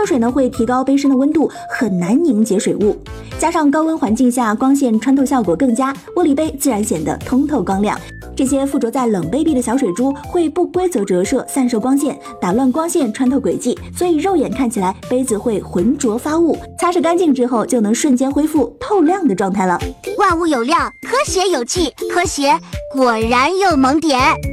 热水呢会提高杯身的温度，很难凝结水雾。加上高温环境下光线穿透效果更佳，玻璃杯自然显得通透光亮。这些附着在冷杯壁的小水珠会不规则折射，散射光线，打乱光线穿透轨迹，所以肉眼看起来杯子会浑浊发雾。擦拭干净之后，就能瞬间恢复透亮的状态了。 万物有料，科学有趣，科学果然有萌点。